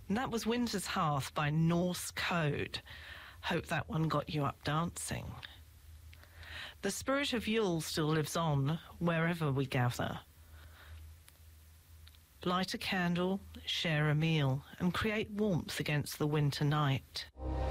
And that was Winter's Hearth by Norse Code. Hope that one got you up dancing. The spirit of Yule still lives on wherever we gather. Light a candle, share a meal, and create warmth against the winter night.